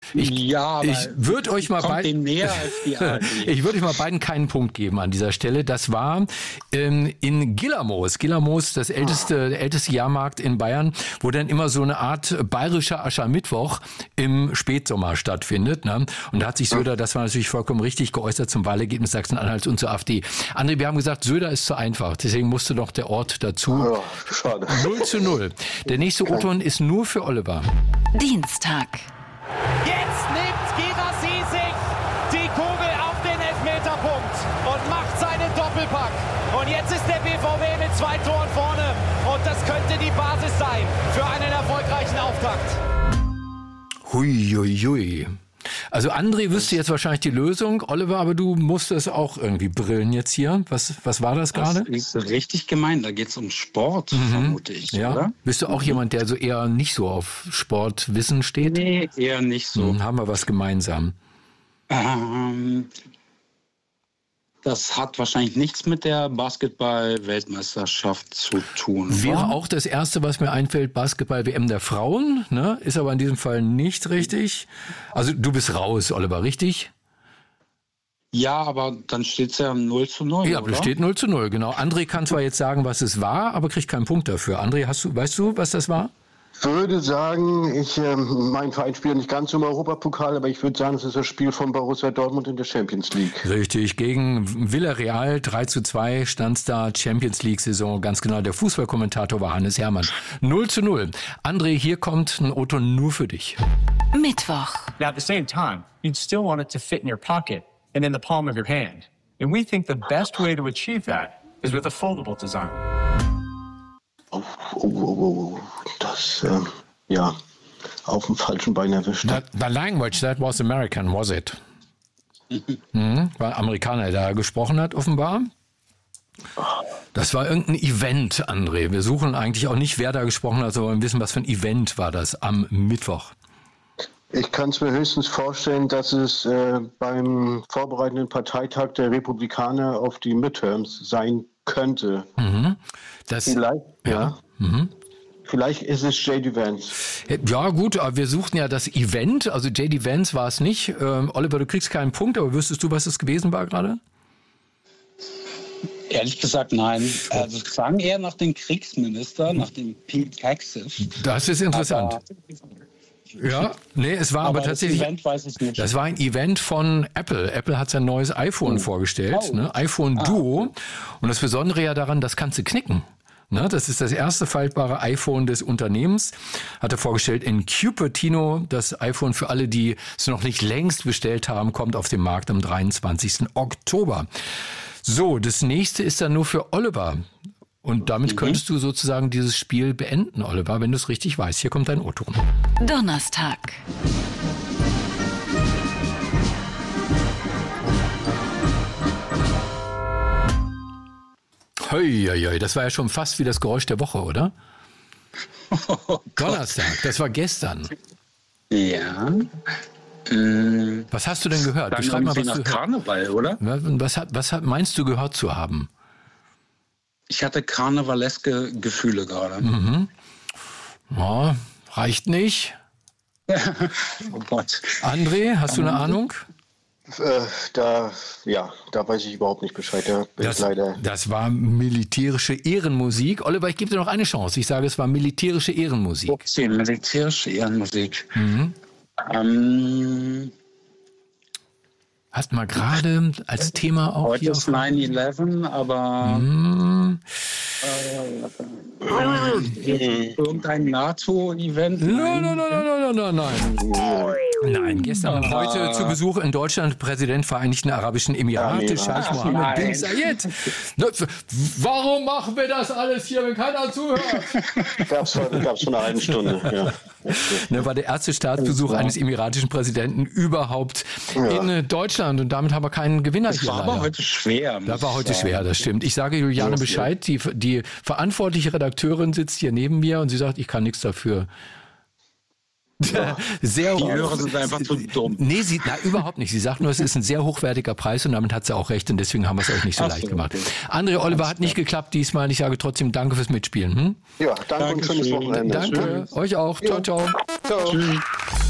Ich würde euch mal näher als die ARD. Ich würde euch mal beiden keinen Punkt geben an dieser Stelle. Das war in Gillermoos. Gillermoos, der älteste Jahrmarkt in Bayern, wo dann immer so eine Art bayerischer Aschermittwoch im Spätsommer stattfindet. Ne? Und da hat sich Söder, das war natürlich vollkommen richtig, geäußert zum Wahlergebnis Sachsen-Anhalts und zur AfD. André, wir haben gesagt, Söder ist zu einfach. Deswegen musste doch der Ort dazu. Ja, schade. 0:0. Der nächste O-Ton ist nur für Oliver. Dienstag. Jetzt nimmt Girassi sich die Kugel auf den Elfmeterpunkt und macht seinen Doppelpack. Und jetzt ist der BVB mit 2 Toren vorne. Und das könnte die Basis sein für einen erfolgreichen Auftakt. Hui. Also André wüsste jetzt wahrscheinlich die Lösung. Oliver, aber du musstest auch irgendwie brillen jetzt hier. Was war das gerade? Das ist richtig gemein. Da geht es um Sport, vermute ich, ja. Oder? Bist du auch jemand, der so eher nicht so auf Sportwissen steht? Nee, eher nicht so. Haben wir was gemeinsam? Das hat wahrscheinlich nichts mit der Basketball-Weltmeisterschaft zu tun. Wäre auch das Erste, was mir einfällt, Basketball-WM der Frauen, ne? Ist aber in diesem Fall nicht richtig. Also du bist raus, Oliver, richtig? Ja, aber dann steht es ja 0:0, ja, oder? Steht 0:0, genau. André kann zwar jetzt sagen, was es war, aber kriegt keinen Punkt dafür. André, weißt du, was das war? Ich würde sagen, mein Verein spielt nicht ganz im Europapokal, aber ich würde sagen, es ist das Spiel von Borussia Dortmund in der Champions League. Richtig, gegen Villarreal 3:2 stand da, Champions League-Saison, ganz genau. Der Fußballkommentator war Hannes Hermann. 0:0. André, hier kommt ein O-Ton nur für dich. Mittwoch. Now at the same time, you'd still want it to fit in your pocket and in the palm of your hand. And we think the best way to achieve that is with a foldable design. Das, auf dem falschen Bein erwischt. The language, that was American, was it? War Amerikaner, der da gesprochen hat, offenbar. Das war irgendein Event, André. Wir suchen eigentlich auch nicht, wer da gesprochen hat, sondern wissen, was für ein Event war das am Mittwoch. Ich kann es mir höchstens vorstellen, dass es beim vorbereitenden Parteitag der Republikaner auf die Midterms sein könnte. Vielleicht, ja. Vielleicht ist es J.D. Vance. Ja gut, aber wir suchten ja das Event, also J.D. Vance war es nicht. Oliver, du kriegst keinen Punkt, aber wüsstest du, was es gewesen war gerade? Ehrlich gesagt, nein. Also es klang eher nach dem Kriegsminister, nach dem Pete Hegseth. Das ist interessant. Ja, nee, es war aber tatsächlich. Das Event weiß ich nicht. Das war ein Event von Apple. Apple hat sein neues iPhone vorgestellt, ne? iPhone Duo. Und das Besondere ja daran, das kannst du knicken. Ne? Das ist das erste faltbare iPhone des Unternehmens. Hat er vorgestellt in Cupertino. Das iPhone für alle, die es noch nicht längst bestellt haben, kommt auf den Markt am 23. Oktober. So, das nächste ist dann nur für Oliver. Und damit könntest du sozusagen dieses Spiel beenden, Oliver, wenn du es richtig weißt. Hier kommt dein O-Ton. Donnerstag. Hei, das war ja schon fast wie das Geräusch der Woche, oder? Oh, Donnerstag, das war gestern. Ja. Was hast du denn gehört? Beschreib mal, was nach du Karneval, oder? Was meinst du gehört zu haben? Ich hatte karnevaleske Gefühle gerade. Ja, reicht nicht. Oh Gott. André, hast du eine Ahnung? Da weiß ich überhaupt nicht Bescheid. Das war militärische Ehrenmusik. Oliver, ich gebe dir noch eine Chance. Ich sage, es war militärische Ehrenmusik. Okay, militärische Ehrenmusik. Hast mal gerade als Thema auch heute hier... ist 9/11, aber irgendein NATO-Event? Nein, gestern und heute zu Besuch in Deutschland Präsident Vereinigten Arabischen Emirate, Scheich Mohammed bin Zayed. Warum machen wir das alles hier, wenn keiner zuhört? Gab's vor einer halben Stunde, ja. War der erste Staatsbesuch eines emiratischen Präsidenten überhaupt in Deutschland und damit haben wir keinen Gewinner hier. Das war aber heute schwer. Das war heute schwer, das stimmt. Ich sage Juliane Bescheid, die verantwortliche Redakteurin sitzt hier neben mir und sie sagt, ich kann nichts dafür. Ja. Die Hörer sind einfach zu dumm. Nee, überhaupt nicht. Sie sagt nur, es ist ein sehr hochwertiger Preis und damit hat sie auch recht und deswegen haben wir es euch nicht so leicht gemacht. André, Oliver hat nicht geklappt diesmal. Ich sage trotzdem danke fürs Mitspielen. Ja, danke und schönes Wochenende. Danke, euch auch. Ciao, ciao. Ciao. Tschüss.